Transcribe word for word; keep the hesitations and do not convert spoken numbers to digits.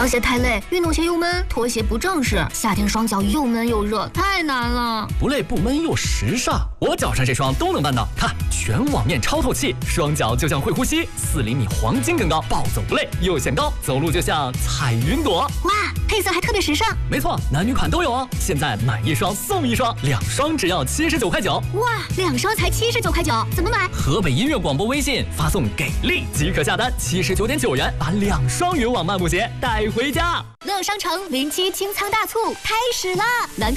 凉鞋太累，运动鞋又闷，拖鞋不正式，夏天双脚又闷又热，太难了。 不累不闷又时尚，我脚上这双都能办到。看，全网面超透气，双脚就像会呼吸，四厘米黄金更高，暴走不累又显高，走路就像彩云朵。 哇，配色还特别时尚。 没错，男女款都有哦。现在买一双送一双，两双只要七十九块九。 哇，两双才七十九块九，怎么买？ 河北音乐广播微信发送“给力”即可下单，七十九点九元把两双云网漫步鞋带回家。 乐商城零七清仓大促开始啦！南